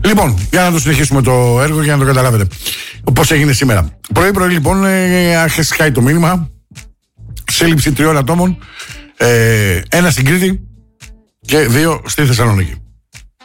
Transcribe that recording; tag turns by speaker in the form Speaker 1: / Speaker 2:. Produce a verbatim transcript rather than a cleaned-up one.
Speaker 1: Λοιπόν, για να το συνεχίσουμε το έργο για να το καταλάβετε πώς έγινε σήμερα. Πρωί-πρωί λοιπόν άρχισε χάει το μήνυμα. Σύλληψη τριών ατόμων, ε, ένα στην Κρήτη και δύο στη Θεσσαλονίκη.